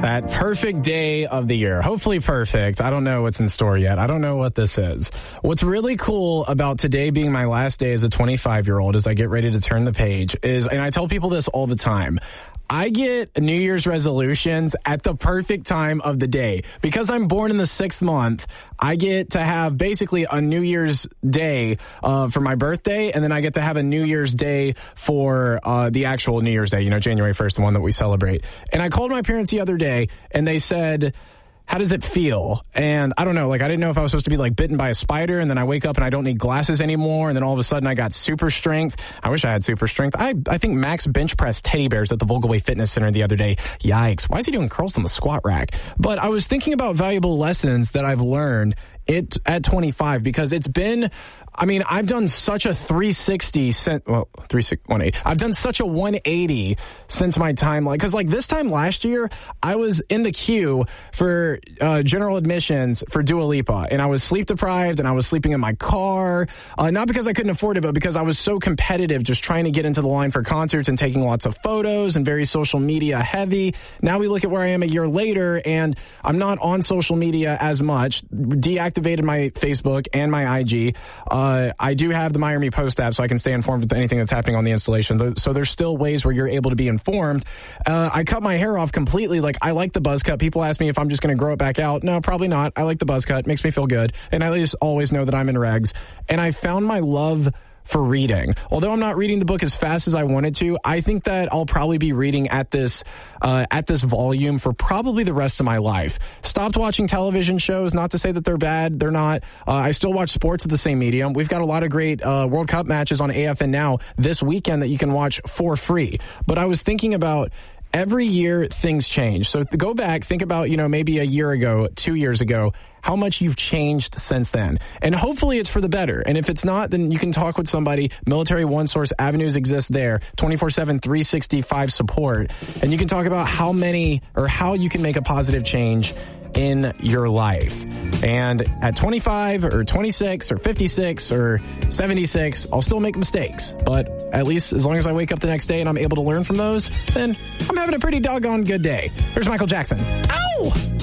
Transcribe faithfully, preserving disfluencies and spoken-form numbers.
That perfect day of the year. Hopefully perfect. I don't know what's in store yet. I don't know what this is. What's really cool about today being my last day as a twenty-five-year-old as I get ready to turn the page is, and I tell people this all the time, I get New Year's resolutions at the perfect time of the day. Because I'm born in the sixth month, I get to have basically a New Year's Day uh, for my birthday, and then I get to have a New Year's Day for uh, the actual New Year's Day, you know, January first, the one that we celebrate. And I called my parents the other day, and they said, how does it feel? And I don't know, like I didn't know if I was supposed to be like bitten by a spider and then I wake up and I don't need glasses anymore and then all of a sudden I got super strength. I wish I had super strength. I, I think Max bench pressed teddy bears at the Vogelway Fitness Center the other day. Yikes. Why is he doing curls on the squat rack? But I was thinking about valuable lessons that I've learned it at twenty-five because it's been, I mean, I've done such a three sixty, well, three sixty, one eighty. I've done such a one eighty since my time, like, because like this time last year, I was in the queue for uh, general admissions for Dua Lipa, and I was sleep deprived, and I was sleeping in my car, uh, not because I couldn't afford it, but because I was so competitive, just trying to get into the line for concerts and taking lots of photos and very social media heavy. Now we look at where I am a year later, and I'm not on social media as much. Deactivated my Facebook and my I G. Uh, Uh, I do have the My Army Post app so I can stay informed with anything that's happening on the installation. So there's still ways where you're able to be informed. Uh, I cut my hair off completely. Like, I like the buzz cut. People ask me if I'm just going to grow it back out. No, probably not. I like the buzz cut. It makes me feel good. And I just always know that I'm in regs. And I found my love for reading. Although I'm not reading the book as fast as I wanted to, I think that I'll probably be reading at this uh, at this volume for probably the rest of my life. Stopped watching television shows, not to say that they're bad. They're not. Uh, I still watch sports at the same medium. We've got a lot of great uh, World Cup matches on A F N Now this weekend that you can watch for free. But I was thinking about every year things change. So go back, think about, you know, maybe a year ago, two years ago, how much you've changed since then. And hopefully it's for the better. And if it's not, then you can talk with somebody. Military One Source avenues exist there. twenty-four seven, three sixty-five support. And you can talk about how many or how you can make a positive change in your life. And at twenty-five or twenty-six or fifty-six or seventy-six, I'll still make mistakes. But at least as long as I wake up the next day and I'm able to learn from those, then I'm having a pretty doggone good day. Here's Michael Jackson. Ow!